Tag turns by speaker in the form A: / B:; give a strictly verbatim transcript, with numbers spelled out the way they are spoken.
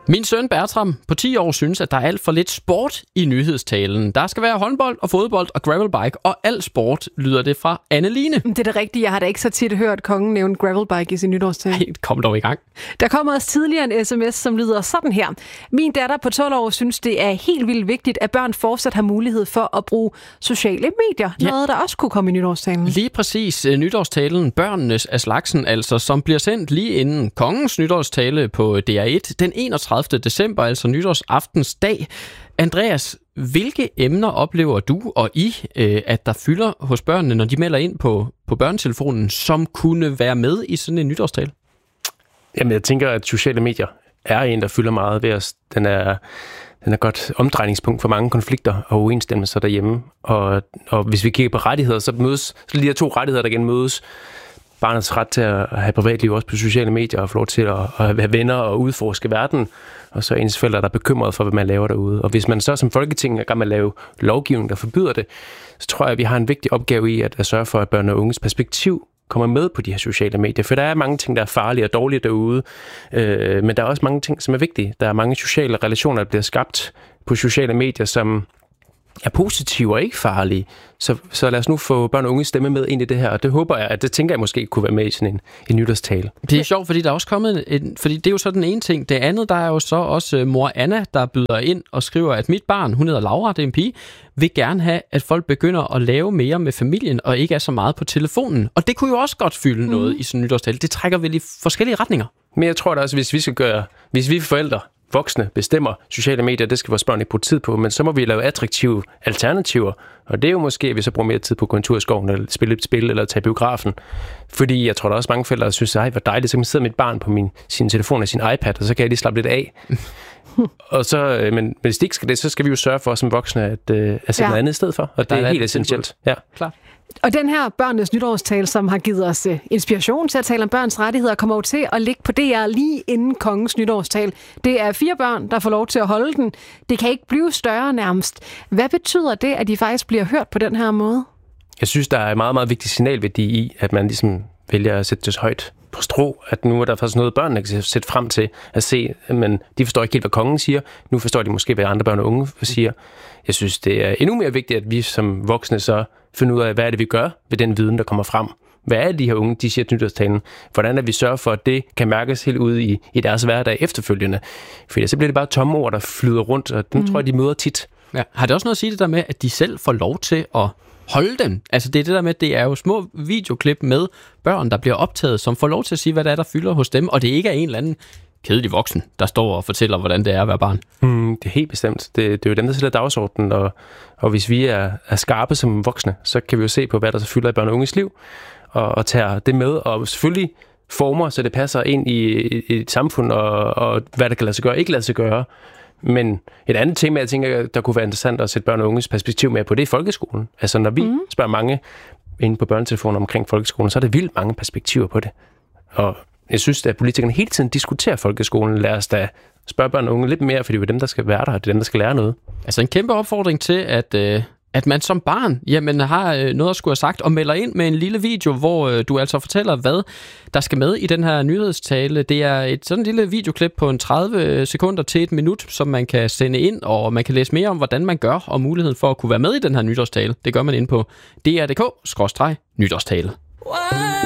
A: Min søn Bertram på ti år synes, at der er alt for lidt sport i nyhedstalen. Der skal være håndbold og fodbold og gravelbike, og al sport, lyder det fra Anne-Line.
B: Det er det rigtige. Jeg har da ikke så tit hørt kongen nævne gravelbike i sin nytårstale.
A: Nej, kom dog i gang.
B: Der kommer også tidligere en sms, som lyder sådan her. Min datter på tolv år synes, det er helt vildt vigtigt, at børn fortsat har mulighed for at bruge sociale medier. Ja. Noget, der også kunne komme i nytårstalen.
A: Lige præcis. Nytårstalen Børnenes af slagsen, altså, som bliver sendt lige inden kongens nytårstale på D R et den enogtredivte december, altså nytårsaftens dag. Andreas, hvilke emner oplever du og I, øh, at der fylder hos børnene, når de melder ind på, på børnetelefonen, som kunne være med i sådan en nytårstale?
C: Jamen, jeg tænker, at sociale medier er en, der fylder meget ved os. Den er, den er godt omdrejningspunkt for mange konflikter og uenstemmelser derhjemme. Og, og hvis vi kigger på rettigheder, så mødes så de her to rettigheder, der igen mødes. Barnets ret til at have privatliv også på sociale medier og få lov til at, at have venner og udforske verden. Og så ens forældre, der er bekymret for, hvad man laver derude. Og hvis man så som Folketing er gang med at lave lovgivning, der forbyder det, så tror jeg, at vi har en vigtig opgave i at, at sørge for, at børn og unges perspektiv kommer med på de her sociale medier. For der er mange ting, der er farlige og dårlige derude, øh, men der er også mange ting, som er vigtige. Der er mange sociale relationer, der bliver skabt på sociale medier, som er positive og ikke farlige. Så, så lad os nu få børn og unge stemme med ind i det her, og det håber jeg, at det tænker jeg måske kunne være med i sådan en, en nytårstale.
A: Det er sjovt, fordi der er også kommet en, fordi det er jo så den ene ting. Det andet, der er jo så også mor Anna, der byder ind og skriver, at mit barn, hun hedder Laura, det er en pige, vil gerne have, at folk begynder at lave mere med familien, og ikke er så meget på telefonen. Og det kunne jo også godt fylde mm. noget i sådan en nytårstale. Det trækker vel i forskellige retninger.
C: Men jeg tror da også, hvis vi skal gøre, hvis vi forældre, voksne bestemmer sociale medier, det skal vores børn ikke bruge tid på, men så må vi lave attraktive alternativer, og det er jo måske, at vi så bruger mere tid på gå en tur i skoven, eller spille et spil, eller tage biografen. Fordi jeg tror, der er også mange forældre, der synes, ej, hvor dejligt, så kan man sidde med et barn på min, sin telefon og sin iPad, og så kan jeg lige slappe lidt af. og så, men, men hvis det ikke skal det, så skal vi jo sørge for som voksne, at, at sætte ja. noget andet i stedet for, og det er, er helt essentielt. Ja.
A: Klar.
B: Og den her børnenes nytårstale, som har givet os inspiration til at tale om børns rettigheder, kommer jo til at ligge på D R lige inden kongens nytårstale. Det er fire børn, der får lov til at holde den. Det kan ikke blive større nærmest. Hvad betyder det, at de faktisk bliver hørt på den her måde?
C: Jeg synes, der er en meget, meget vigtig signalværdi i, at man ligesom vælger at sætte det højt på strå, at nu er der faktisk noget, børnene kan sætte frem til at se, men de forstår ikke helt, hvad kongen siger. Nu forstår de måske, hvad andre børn og unge siger. Jeg synes, det er endnu mere vigtigt, at vi som voksne så finder ud af, hvad er det, vi gør ved den viden, der kommer frem. Hvad er det, de her unge, de siger til nytårstalen? Hvordan er vi sørger for, at det kan mærkes helt ude i, i deres hverdag efterfølgende? For så bliver det bare tomme ord, der flyder rundt, og dem mm. tror jeg, de møder tit.
A: Ja. Har det også noget at sige det der med, at de selv får lov til at holde dem? Altså det er det der med, at det er jo små videoklip med børn, der bliver optaget, som får lov til at sige, hvad der er, der fylder hos dem, og det ikke er en eller anden kedelig voksen, der står og fortæller, hvordan det er at være barn.
C: Mm, det er helt bestemt. Det, det er jo dem, der sætter dagsordenen, og, og hvis vi er, er skarpe som voksne, så kan vi jo se på, hvad der så fylder i børn og unges liv, og, og tager det med, og selvfølgelig former, så det passer ind i, i et samfund, og, og hvad der kan lade sig gøre, ikke lade sig gøre. Men et andet tema, jeg tænker, der kunne være interessant at sætte børn og unges perspektiv med på, det er folkeskolen. Altså når vi mm. spørger mange inde på børnetelefonen omkring folkeskolen, så er der vildt mange perspektiver på det. Og jeg synes, at politikerne hele tiden diskuterer folkeskolen. Lad os da spørge børn og unge lidt mere, fordi det er dem, der skal være der, og det er dem, der skal lære noget.
A: Altså en kæmpe opfordring til, at, øh, at man som barn jamen, har øh, noget at skulle have sagt, og melder ind med en lille video, hvor øh, du altså fortæller, hvad der skal med i den her nyhedstale. Det er et sådan lille videoklip på en tredive sekunder til et minut, som man kan sende ind, og man kan læse mere om, hvordan man gør, og muligheden for at kunne være med i den her nytårstale. Det gør man inde på d r punktum d k skråstreg nytårstale.